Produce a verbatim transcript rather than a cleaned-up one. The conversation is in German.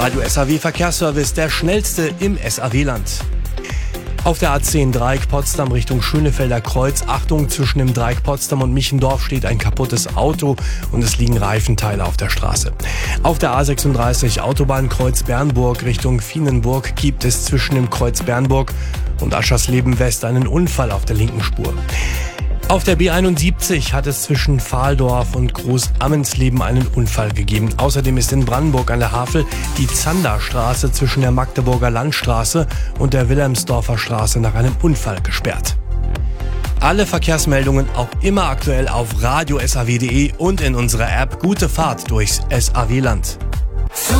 Radio S A W Verkehrsservice, der schnellste im S A W-Land. Auf der A zehn Dreieck Potsdam Richtung Schönefelder Kreuz. Achtung, zwischen dem Dreieck Potsdam und Michendorf steht ein kaputtes Auto und es liegen Reifenteile auf der Straße. Auf der A sechsunddreißig Autobahnkreuz Bernburg Richtung Vienenburg gibt es zwischen dem Kreuz Bernburg und Aschersleben West einen Unfall auf der linken Spur. Auf der B einundsiebzig hat es zwischen Pfahldorf und Groß-Ammensleben einen Unfall gegeben. Außerdem ist in Brandenburg an der Havel die Zanderstraße zwischen der Magdeburger Landstraße und der Wilhelmsdorfer Straße nach einem Unfall gesperrt. Alle Verkehrsmeldungen auch immer aktuell auf radio S A W punkt de und in unserer App Gute Fahrt durchs S A W-Land.